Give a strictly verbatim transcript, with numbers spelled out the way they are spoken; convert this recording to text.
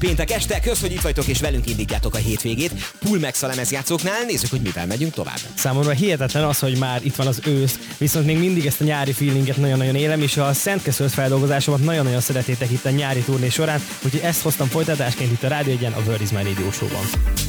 Péntek este, kösz, hogy itt vagytok és velünk indítjátok a hétvégét. Pulmex a lemezjátszóknál, nézzük, hogy mivel megyünk tovább. Számomra hihetetlen az, hogy már itt van az ősz, viszont még mindig ezt a nyári feelinget nagyon-nagyon élem, és a Szentkesszőt feldolgozásomat nagyon-nagyon szeretétek itt a nyári turné során, úgyhogy ezt hoztam folytatásként itt a Rádió Egyen, a World is My Radio Show-ban.